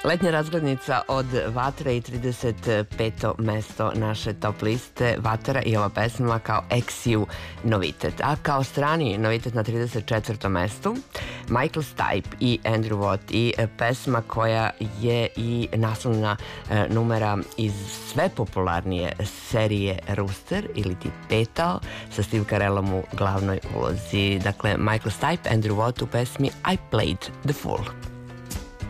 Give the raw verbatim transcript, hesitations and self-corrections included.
Letnja razglednica od Vatre i trideset peto mesto naše top liste. Vatra i ova pesma kao eksiju novitet. A kao strani novitet na trideset četvrtom mestu Michael Stipe i Andrew Watt i pesma koja je i naslovna numera iz sve popularnije serije Rooster ili ti Petao sa Steve Carellom u glavnoj ulozi. Dakle, Michael Stipe, Andrew Watt u pesmi I Played the Fool.